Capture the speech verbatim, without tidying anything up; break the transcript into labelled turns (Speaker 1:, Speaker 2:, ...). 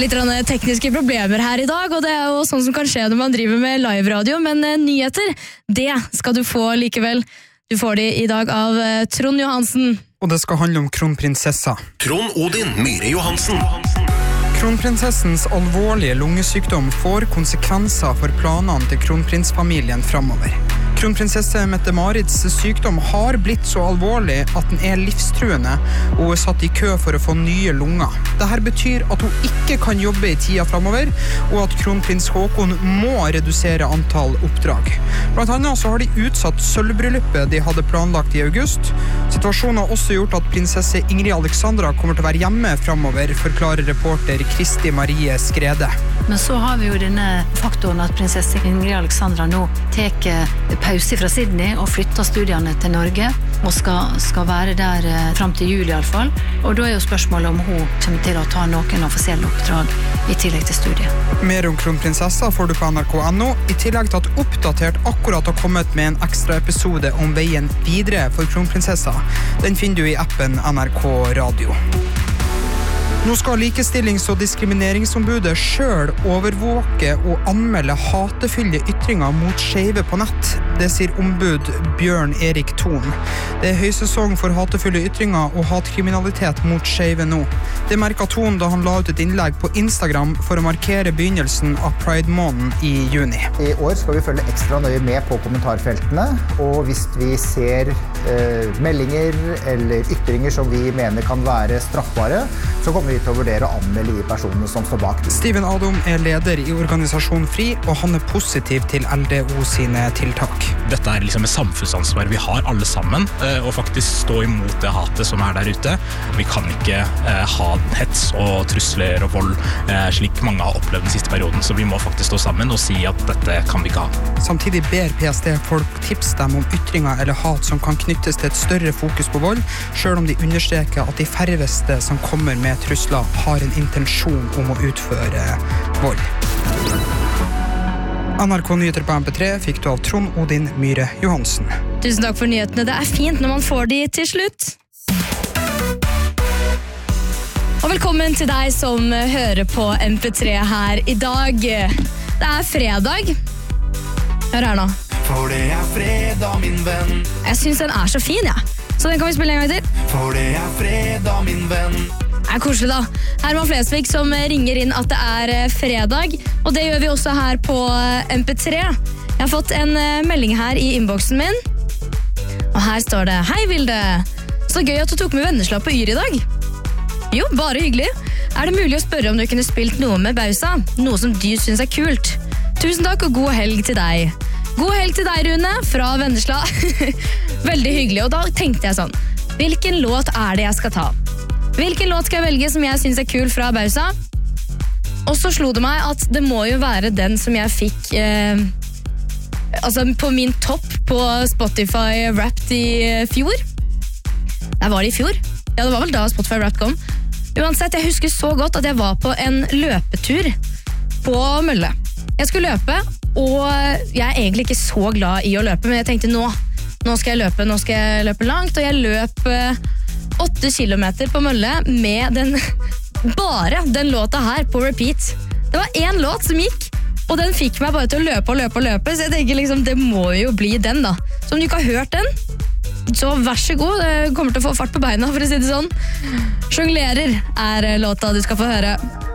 Speaker 1: Litt tekniske problemer her i dag, og det er jo sånn som kan skje når man driver med live-radio, men eh, nyheter, det skal du få likevel. Du får de i dag av eh, Trond Johansen.
Speaker 2: Og det skal handle om kronprinsessa.
Speaker 3: Trond Odin Myhre Johansen.
Speaker 2: Kronprinsessens alvorlige lungesykdom får konsekvenser for planene til kronprinsfamilien fremover. Kronprinsesse Mette-Marits sykdom har blitt så alvorlig at den er livstruende, og hun er satt i kø for å få nye lunger. Dette betyr at hun ikke kan jobbe i tida fremover, og at kronprins Håkon må redusere antall oppdrag. Blant annet så har de utsatt sølvbryllupet de hadde planlagt i august. Situasjonen har også gjort at prinsesse Ingrid Alexandra kommer til å være hjemme fremover, forklarer reporter Kristi Marie Skrede.
Speaker 4: Men så har vi jo denne faktoren at prinsesse Ingrid Alexandra nå teker pause fra Sydney og flytter studiene til Norge og skal, skal være der eh, frem til juli i alle fall. Og da er jo spørsmålet om hun kommer til å ta noen offisielle oppdrag i tillegg til studiet.
Speaker 2: Mer om kronprinsessa får du på N R K punktum N O, i tillegg til at Oppdatert akkurat har kommet med en ekstra episode om veien videre for kronprinsessa. Den finner du i appen N R K Radio. Nå skal Likestillings- og diskrimineringsombudet selv overvåke og anmelde hatefylte ytringer mot skeive på nett. Det sier ombud Bjørn Erik Thon. Det er høysesong for hatefulle ytringer og hatkriminalitet mot skeive nå. Det merket Thon da han la ut et innlegg på Instagram for å markere begynnelsen av Pride-måneden i juni.
Speaker 5: I år skal vi følge ekstra nøye med på kommentarfeltene, og hvis vi ser eh, meldinger eller ytringer som vi mener kan være straffbare, så kommer vi til å vurdere å anmelde de personene som står bak.
Speaker 2: Steven Adom er leder i organisasjon FRI, og han er positiv til L D O sine tiltak.
Speaker 6: Dette er liksom et samfunnsansvar vi har alle sammen, og faktisk stå imot det hatet som er der ute. Vi kan ikke eh, ha hets og trusler og vold, eh, slik mange har opplevd den siste perioden, så vi må faktisk stå sammen og si at dette kan vi ikke ha.
Speaker 2: Samtidig ber P S T folk tipse dem om ytringer eller hat som kan knyttes til et større fokus på vold, selv om de understreker at de færreste som kommer med trusler har en intensjon om å utføre vold. N R K Nyheter på M P tre fikk du av Trond Odin Myhre Johansen.
Speaker 1: Tusen takk for nyhetene. Det er fint når man får de til slutt. Og velkommen til deg som hører på M P tre her i dag. Det er fredag. Hør her nå.
Speaker 7: For det er fredag, min venn.
Speaker 1: Jeg synes den er så fin, ja. Så den kan vi spille en gang til.
Speaker 7: For det er fredag, min venn.
Speaker 1: Det er koselig da. Herman Flesvig som ringer inn at det er fredag, og det gjør vi også her på M P tre. Jeg har fått en melding her i innboksen min, og her står det: Hei Vilde, så gøy at du tok med venneslag på Yr i dag. Jo, bare hyggelig. Er det mulig å spørre om du kunne spilt noe med Bausa? Noe som du synes er kult. Tusen takk og god helg til deg. God helg til deg, Rune, fra Vennesla. Veldig hyggelig, og da tenkte jeg sånn: hvilken låt er det jeg skal ta? Hvilken låt skal jeg velge som jeg synes er kul fra Bausa? Og så slo det meg at det må jo være den som jeg fikk eh, altså på min topp på Spotify Wrapped i fjor. Der var det i fjor. Ja, det var vel da Spotify Wrapped kom. Uansett, jeg husker så godt at jeg var på en løpetur på Mølle. Jeg skulle løpe, og jeg er egentlig ikke så glad i å løpe, men jeg tenkte nå, nå skal jeg løpe, nå skal jeg løpe langt, og jeg løp åtte kilometer på Mølle med den, bare den låta her på repeat. Det var en låt som gikk, og den fikk meg bare til å løpe og løpe og løpe, så jeg tenker liksom, det må jo bli den da. Så om du ikke har hørt den, så vær så god, det kommer til å få fart på beina, for å si det sånn. Jonglerer er låta du skal få høre.